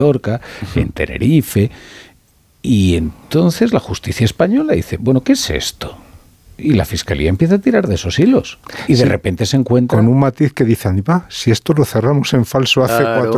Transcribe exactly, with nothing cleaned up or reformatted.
Mallorca, en Tenerife, y entonces la justicia española dice, bueno, ¿qué es esto? Y la Fiscalía empieza a tirar de esos hilos. Y de sí, repente se encuentra... Con un matiz que dicen, va, si esto lo cerramos en falso hace claro, cuatro